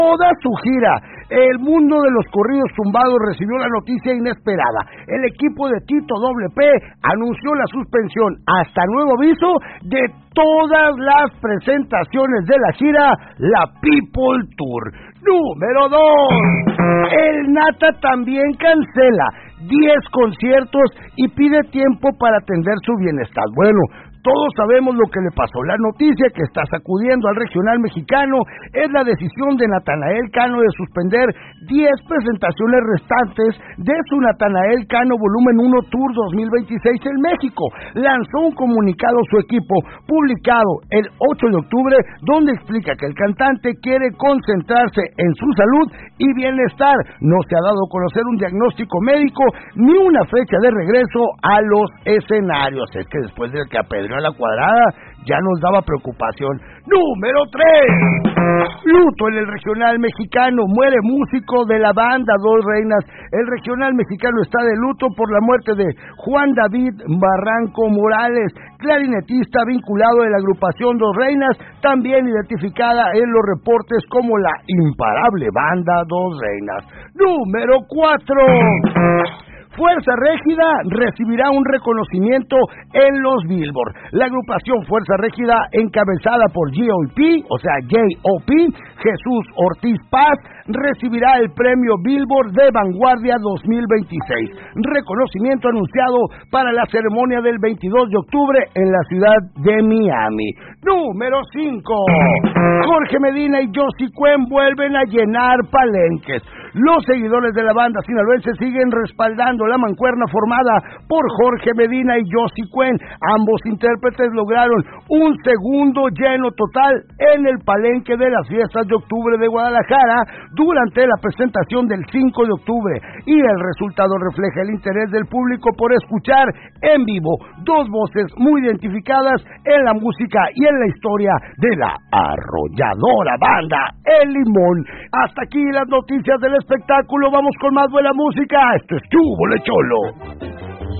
toda su gira. El mundo de los corridos tumbados recibió la noticia inesperada. El equipo de Tito WP anunció la suspensión hasta nuevo aviso de todas las presentaciones de la gira La People Tour. Número 2. El Nata también cancela 10 conciertos y pide tiempo para atender su bienestar. Bueno, todos sabemos lo que le pasó. La noticia que está sacudiendo al regional mexicano es la decisión de Natanael Cano de suspender 10 presentaciones restantes de su Natanael Cano Volumen 1 Tour 2026 en México. Lanzó un comunicado a su equipo, publicado el 8 de octubre, donde explica que el cantante quiere concentrarse en su salud y bienestar. No se ha dado a conocer un diagnóstico médico ni una fecha de regreso a los escenarios. Es que después de que apedreó a la cuadrada, ya nos daba preocupación. Número 3. Luto en el regional mexicano. Muere músico de la banda Dos Reinas. El regional mexicano está de luto por la muerte de Juan David Barranco Morales, clarinetista vinculado de la agrupación Dos Reinas, también identificada en los reportes como la imparable banda Dos Reinas. Número 4. Fuerza Régida recibirá un reconocimiento en los Billboard. La agrupación Fuerza Régida, encabezada por J.O.P., Jesús Ortiz Paz, recibirá el premio Billboard de Vanguardia 2026. Reconocimiento anunciado para la ceremonia del 22 de octubre en la ciudad de Miami. Número 5. Jorge Medina y Josie Cuen vuelven a llenar palenques. Los seguidores de la banda sinaloense siguen respaldando la mancuerna formada por Jorge Medina y Josie Cuen. Ambos intérpretes lograron un segundo lleno total en el palenque de las fiestas de octubre de Guadalajara durante la presentación del 5 de octubre, y el resultado refleja el interés del público por escuchar en vivo dos voces muy identificadas en la música y en la historia de la arrolladora banda El Limón. Hasta aquí las noticias del espectáculo. Vamos con más buena música. Esto es Chúbole Cholo.